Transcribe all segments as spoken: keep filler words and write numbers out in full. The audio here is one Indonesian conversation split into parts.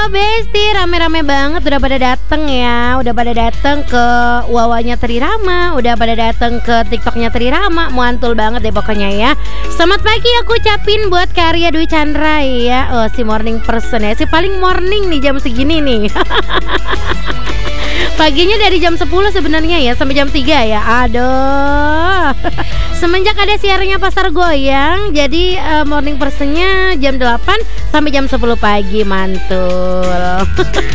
Besti, rame-rame banget udah pada dateng ya. Udah pada dateng ke Wawanya Trirama, udah pada dateng ke TikToknya Trirama. Muantul banget deh pokoknya ya. Selamat pagi aku ucapin buat Karya Dwi Chandra ya. Oh, si morning person ya, si paling morning nih jam segini nih. Paginya dari jam sepuluh sebenarnya ya sampai jam tiga ya. Aduh. Semenjak ada siarannya Pasar Goyang, jadi uh, morning personnya jam delapan sampai jam sepuluh pagi. Mantul.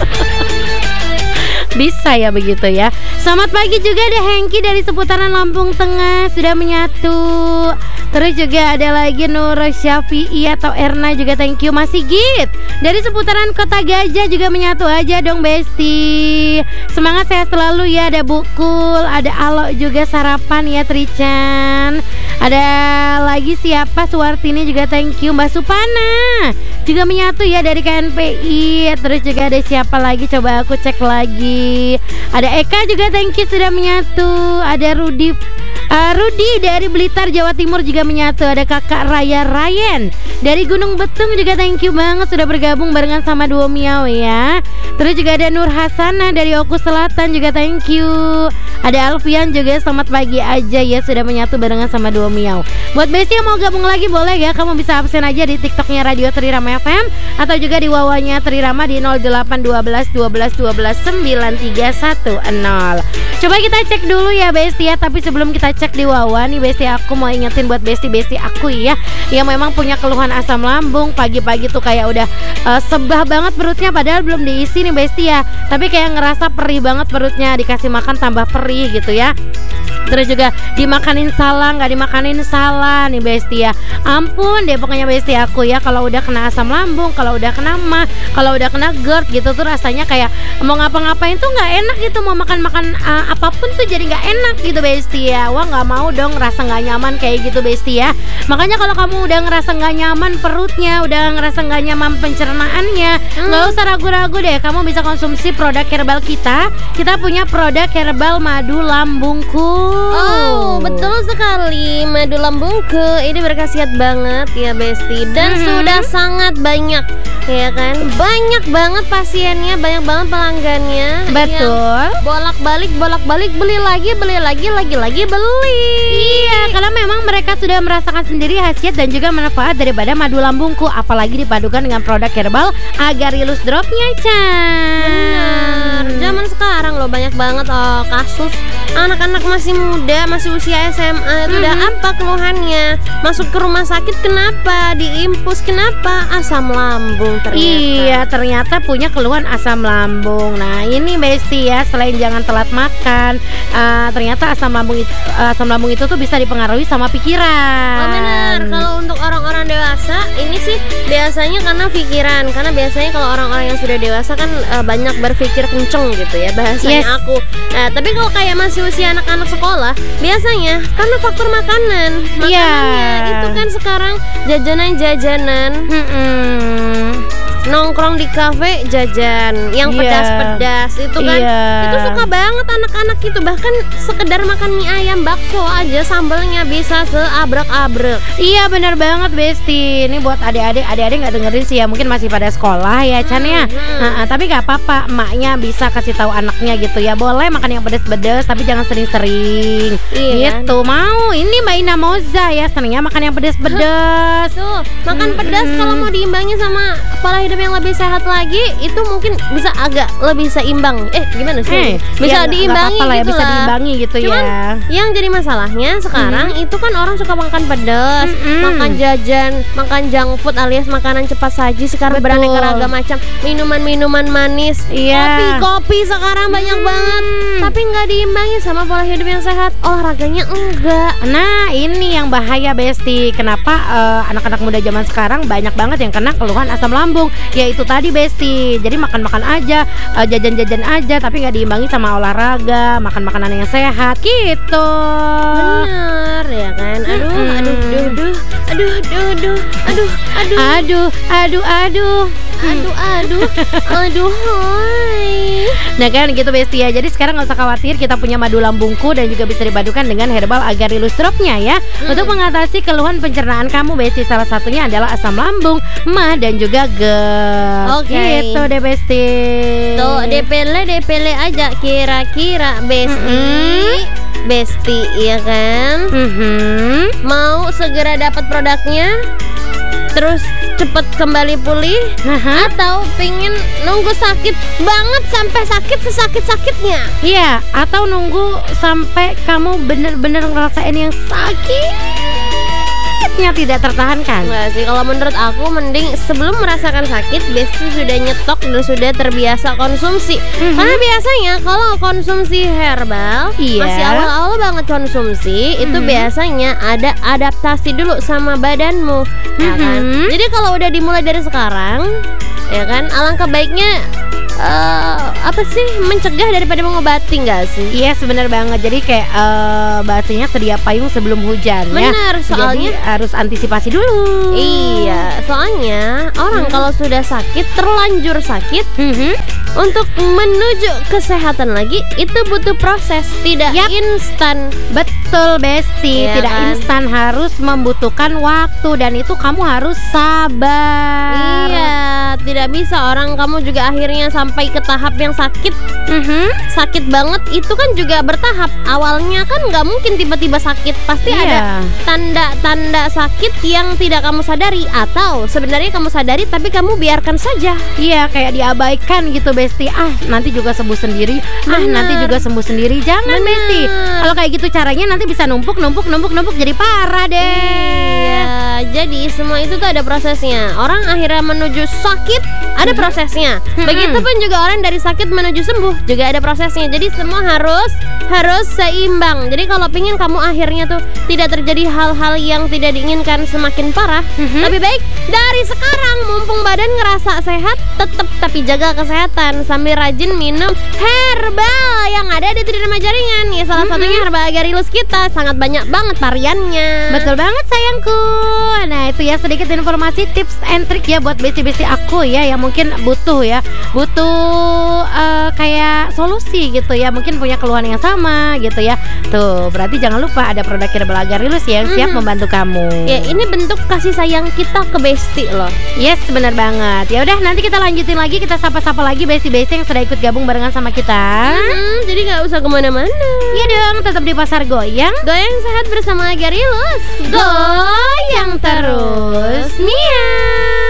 Bisa ya begitu ya. Selamat pagi juga ada Hengki dari seputaran Lampung Tengah sudah menyatu. Terus juga ada lagi Nur Syafi'i atau Erna juga thank you. Mas Sigit dari seputaran Kota Gajah juga menyatu aja dong Besti. Semangat sehat selalu ya. Ada Bukul, ada Alo juga sarapan ya Trichan. Ada lagi siapa Suwartini juga thank you. Mbak Supana juga menyatu ya dari K N P I. Terus juga ada siapa lagi coba aku cek lagi. Ada Eka juga thank you sudah menyatu. Ada Rudi Uh, Rudi dari Blitar Jawa Timur juga menyatu. Ada kakak Raya Ryan dari Gunung Betung juga thank you banget sudah bergabung barengan sama Duo Miau ya. Terus juga ada Nur Hasanah dari Oku Selatan juga thank you. Ada Alfian juga selamat pagi aja ya sudah menyatu barengan sama Duo Miau. Buat Besti yang mau gabung lagi boleh ya, kamu bisa absen aja di TikToknya Radio Trirama F M atau juga di Wawanya Trirama di nol delapan dua belas dua belas dua belas sembilan tiga satu nol. Coba kita cek dulu ya Besti ya, tapi sebelum kita cek di Wawa nih Besti, aku mau ingetin buat Besti-Besti aku ya yang memang punya keluhan asam lambung. Pagi-pagi tuh kayak udah uh, sebah banget perutnya padahal belum diisi nih Besti ya, tapi kayak ngerasa perih banget perutnya, dikasih makan tambah perih gitu ya. Terus juga dimakanin salah, nggak dimakanin salah nih Besti ya. Ampun deh pokoknya Besti aku ya, kalau udah kena asam lambung, kalau udah kena mah, kalau udah kena GERD gitu tuh rasanya kayak mau ngapa-ngapain tuh nggak enak gitu, mau makan-makan uh, apapun tuh jadi nggak enak gitu Besti ya. Wah nggak mau dong ngerasa nggak nyaman kayak gitu Besti ya. Makanya kalau kamu udah ngerasa nggak nyaman perutnya, udah ngerasa nggak nyaman pencernaannya, nggak hmm. usah ragu-ragu deh, kamu bisa konsumsi produk herbal kita. Kita punya produk herbal madu lambungku. Oh betul sekali, madu lambungku ini berkhasiat banget ya Besti. Dan hmm. sudah sangat banyak ya kan, banyak banget pasiennya, banyak banget pelanggannya. Betul. Bolak-balik, bolak-balik, beli lagi, beli lagi, lagi-lagi beli. Iya, karena memang mereka sudah merasakan sendiri khasiat dan juga manfaat daripada madu lambungku. Apalagi dipadukan dengan produk herbal Agarylus Dropnya Chan. Benar, zaman sekarang loh banyak banget oh, kasus anak-anak masih muda, masih usia S M A itu mm-hmm. udah apa keluhannya, masuk ke rumah sakit kenapa, diimpus kenapa, asam lambung ternyata. Iya, ternyata punya keluhan asam lambung. Nah ini Besti ya, selain jangan telat makan, uh, ternyata asam lambung itu, uh, asam lambung itu tuh bisa dipengaruhi sama pikiran. Oh benar, kalau untuk orang-orang dewasa ini sih biasanya karena pikiran, karena biasanya kalau orang-orang yang sudah dewasa kan uh, banyak berpikir kenceng gitu ya bahasanya yes. aku. Nah tapi kalau kayak masih usia anak-anak sekolah, biasanya karena faktor makanan, makanannya yeah. itu kan sekarang jajanan-jajanan. Mm-mm. Nongkrong di kafe jajan yang yeah. pedas-pedas itu kan yeah. itu suka banget anak-anak itu, bahkan sekedar makan mie ayam bakso aja sambalnya bisa seabrek-abrek. Iya benar banget Besti. Ini buat adik-adik, adik-adik nggak dengerin sih ya, mungkin masih pada sekolah ya Chan ya. hmm, hmm. Nah, tapi nggak apa-apa, emaknya bisa kasih tahu anaknya gitu ya, boleh makan yang pedas-pedas tapi jangan sering-sering. Iya gitu kan? Mau ini Mbak Ina Moza ya senangnya makan yang pedas-pedas. Tuh makan hmm, pedas hmm. kalau mau diimbangi sama pola hidup yang lebih sehat lagi itu mungkin bisa agak lebih seimbang. Eh gimana sih? Eh, bisa ya, diimbangi gitu ya, bisa diimbangi gitu. Cuman, ya. Yang jadi masalahnya sekarang hmm. itu kan orang suka makan pedas, hmm. makan jajan, makan junk food alias makanan cepat saji. Sekarang Betul. beraneka ragam macam minuman-minuman manis, yeah. kopi-kopi sekarang hmm. banyak banget. Tapi nggak diimbangi sama pola hidup yang sehat. Olahraganya enggak. Nah ini yang bahaya Besti. Kenapa uh, anak-anak muda zaman sekarang banyak banget yang kena keluhan asam lambung? Ya itu tadi Besti, jadi makan-makan aja, uh, jajan-jajan aja, tapi nggak diimbangi sama olahraga, makan makanan yang sehat gitu. Bener ya kan. Aduh, hmm. aduh, aduh, aduh, aduh, aduh, aduh, aduh, aduh, aduh, aduh, Aduh, aduh, aduh, hai. Nah kan gitu Besti ya. Jadi sekarang gak usah khawatir, kita punya madu lambungku dan juga bisa dipadukan dengan herbal agarylus dropnya ya. Hmm. Untuk mengatasi keluhan pencernaan kamu Besti, salah satunya adalah asam lambung, mah dan juga gerd. Oke. Okay. Gitu deh Besti. Tuh D P L D P L aja kira-kira Besti. Mm-hmm. Besti ya kan? Mm-hmm. Mau segera dapat produknya, terus cepet kembali pulih, uh-huh. atau pingin nunggu sakit banget sampai sakit sesakit-sakitnya? Iya, atau nunggu sampai kamu bener-bener ngerasain yang sakitnya tidak tertahankan. Enggak sih, kalau menurut aku mending sebelum merasakan sakit Besti sudah nyetok dan sudah terbiasa konsumsi. Mm-hmm. Karena biasanya kalau konsumsi herbal, yeah. masih awal-awal banget konsumsi, mm-hmm. itu biasanya ada adaptasi dulu sama badanmu, mm-hmm. ya kan? Jadi kalau udah dimulai dari sekarang, ya kan, alangkah baiknya Uh, apa sih, mencegah daripada mengobati, nggak sih? Iya, sebenar banget. Jadi kayak uh, bahasanya sedia payung sebelum hujan. Benar, ya? Soalnya jadi harus antisipasi dulu. Iya, soalnya orang hmm. kalau sudah sakit, terlanjur sakit, hmm. untuk menuju kesehatan lagi itu butuh proses, tidak yep. instan. Betul Besti, ya, tidak kan? Instan, harus membutuhkan waktu dan itu kamu harus sabar. Iya, tidak bisa orang kamu juga akhirnya sampai ke tahap yang sakit, mm-hmm. sakit banget. Itu kan juga bertahap. Awalnya kan nggak mungkin tiba-tiba sakit, pasti yeah. ada tanda-tanda sakit yang tidak kamu sadari, atau sebenarnya kamu sadari tapi kamu biarkan saja. Iya, kayak diabaikan gitu Besti. Ah, nanti juga sembuh sendiri. Ah, Bener. nanti juga sembuh sendiri. Jangan Bener. Besti. Kalau kayak gitu caranya nanti bisa numpuk, numpuk, numpuk, numpuk jadi parah deh. Iya, jadi semua itu tuh ada prosesnya. Orang akhirnya menuju sakit ada mm-hmm. prosesnya. Mm-hmm. Begitupun juga orang dari sakit menuju sembuh juga ada prosesnya. Jadi semua harus harus seimbang. Jadi kalau pingin kamu akhirnya tuh tidak terjadi hal-hal yang tidak diinginkan semakin parah, mm-hmm. lebih baik dari sekarang mumpung badan ngerasa sehat, tetap tapi jaga kesehatan sambil rajin minum herbal yang ada di Tridharma Jaringan. Ya salah mm-hmm. satunya herbal agarylus kita, sangat banyak banget variannya. Betul banget sayangku. Nah itu ya sedikit informasi tips and trick ya buat besti-besti aku ya yang mungkin butuh ya butuh uh, kayak solusi gitu ya, mungkin punya keluhan yang sama gitu ya. Tuh berarti jangan lupa ada produk herbal agarylus ya yang mm-hmm. siap membantu kamu. Ya ini bentuk kasih sayang kita ke besti loh. Yes benar banget. Ya udah nanti kita lanjutin lagi, kita sapa-sapa lagi besti-besti yang sudah ikut gabung barengan sama kita. Mm-hmm, jadi nggak usah kemana-mana. Iya dong, tetap di Pasar Goyang. Goyang sehat bersama Agarylus. Goyang terus, Mia.